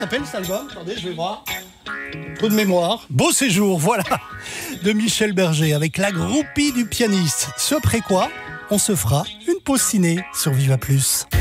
Appelle cet album, attendez, je vais voir. Peu de mémoire. Beau séjour, voilà, de Michel Berger avec la groupie du pianiste. Ce après quoi, on se fera une pause ciné sur Viva Plus.